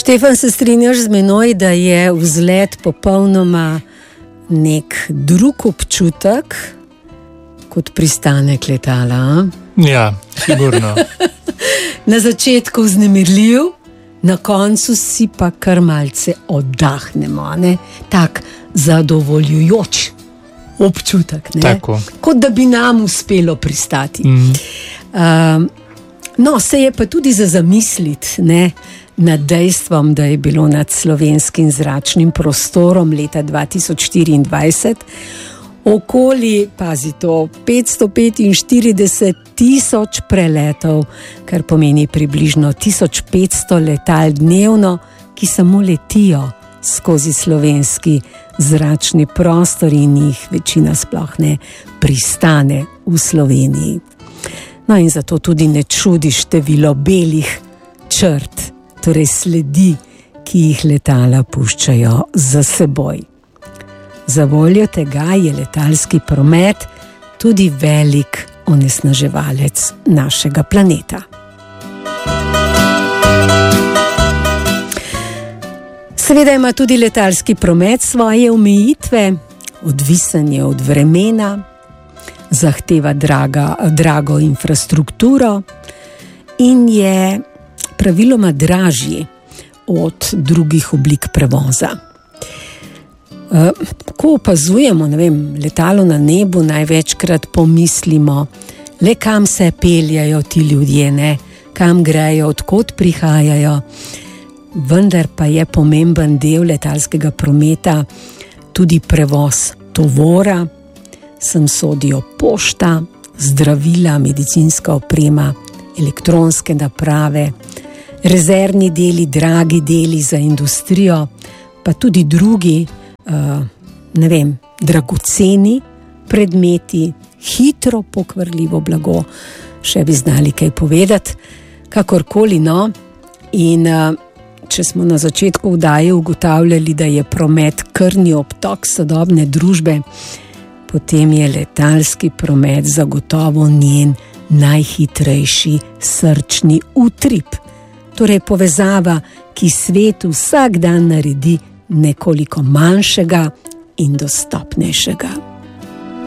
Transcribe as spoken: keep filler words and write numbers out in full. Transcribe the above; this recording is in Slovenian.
Štefan, se strinjaš z menoj, da je vzlet popolnoma nek drug občutek kot pristanek letala? A? Ja, sigurno. Na začetku vznemirljiv, na koncu si pa kar malce oddahnemo, ne? Tak zadovoljujoč občutek, ne? Tako. Kot da bi nam uspelo pristati. Mm. Um, no, se je pa tudi za zamisliti, ne, nad dejstvom, da je bilo nad slovenskim zračnim prostorom leta dva tisoč štiriindvajset okoli, pazi to, petsto petinštirideset tisoč preletov, kar pomeni približno tisoč petsto letal dnevno, ki samo letijo skozi slovenski zračni prostor in jih večina sploh ne pristane v Sloveniji. No in zato tudi ne čudi število belih črt, torej sledi, ki jih letala puščajo za seboj. Za voljo tega je letalski promet tudi velik onesnaževalec našega planeta. Seveda ima tudi letalski promet svoje omejitve, odvisen je od vremena, zahteva draga, drago infrastrukturo in je praviloma dražji od drugih oblik prevoza. Ko opazujemo, ne vem, letalo na nebu, največkrat pomislimo, le kam se peljajo ti ljudje, ne, kam grejo, odkot prihajajo, vendar pa je pomemben del letalskega prometa tudi prevoz tovora, sem sodijo pošta, zdravila, medicinska oprema, elektronske naprave, rezervni deli, dragi deli za industrijo, pa tudi drugi, uh, ne vem, dragoceni predmeti, hitro pokvarljivo blago, še bi znali kaj povedati, kakorkoli, no. In uh, če smo na začetku vdaje ugotavljali, da je promet krvni obtok sodobne družbe, potem je letalski promet zagotovo njen najhitrejši srčni utrip. Torej povezava, ki svet vsak dan naredi nekoliko manjšega in dostopnejšega.